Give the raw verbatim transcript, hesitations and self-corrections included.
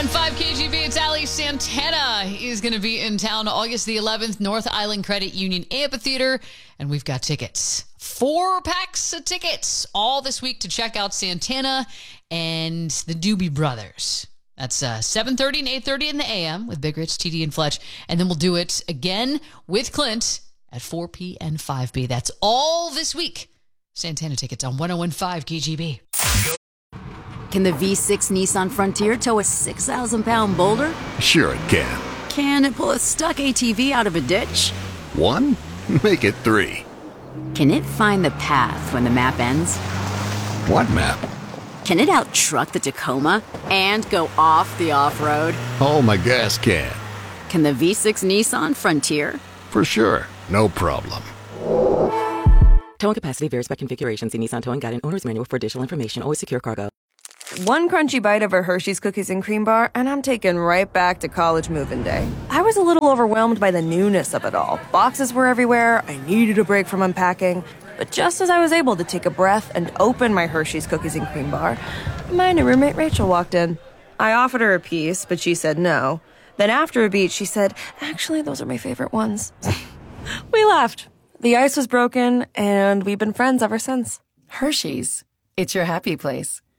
five K G B, it's Ali Santana. He's going to be in town August the eleventh, North Island Credit Union Amphitheater, and we've got tickets. Four packs of tickets all this week to check out Santana and the Doobie Brothers. That's uh, seven thirty and eight thirty in the A M with Big Rich, T D, and Fletch, and then we'll do it again with Clint at four P and five P. That's all this week. Santana tickets on one oh one point five K G B. Can the V six Nissan Frontier tow a six thousand pound boulder? Sure it can. Can it pull a stuck A T V out of a ditch? One? Make it three. Can it find the path when the map ends? What map? Can it out-truck the Tacoma and go off the off-road? Oh, my gas can. Can the V six Nissan Frontier? For sure. No problem. Towing capacity varies by configuration. See Nissan Towing Guide and Owner's Manual for additional information. Always secure cargo. One crunchy bite of a Hershey's Cookies and Cream Bar, and I'm taken right back to college move-in day. I was a little overwhelmed by the newness of it all. Boxes were everywhere, I needed a break from unpacking. But just as I was able to take a breath and open my Hershey's Cookies and Cream Bar, my new roommate Rachel walked in. I offered her a piece, but she said no. Then after a beat, she said, actually, those are my favorite ones. We laughed. The ice was broken, and we've been friends ever since. Hershey's. It's your happy place.